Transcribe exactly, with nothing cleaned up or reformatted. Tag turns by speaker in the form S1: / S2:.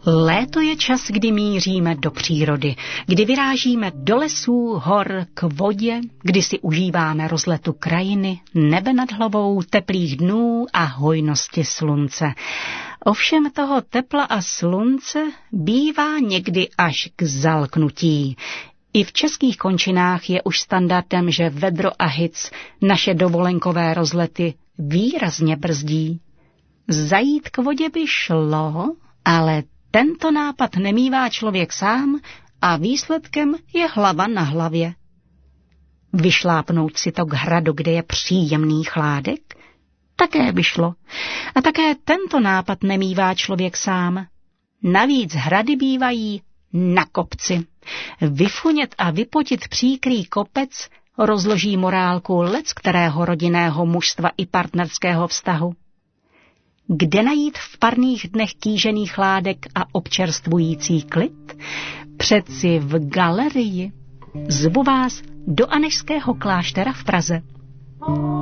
S1: Léto je čas, kdy míříme do přírody, kdy vyrážíme do lesů, hor, k vodě, kdy si užíváme rozletu krajiny, nebe nad hlavou, teplých dnů a hojnosti slunce. Ovšem toho tepla a slunce bývá někdy až k zalknutí. I v českých končinách je už standardem, že vedro a hic naše dovolenkové rozlety výrazně brzdí. Zajít k vodě by šlo, ale tento nápad nemívá člověk sám a výsledkem je hlava na hlavě. Vyšlápnout si to k hradu, kde je příjemný chládek? Také by šlo. A také tento nápad nemívá člověk sám. Navíc hrady bývají na kopci. Vyfunět a vypotit příkrý kopec rozloží morálku leckterého rodinného mužstva i partnerského vztahu. Kde najít v parných dnech kýžený chládek a občerstvující klid? Přeci v galerii. Zvu vás do Anežského kláštera v Praze.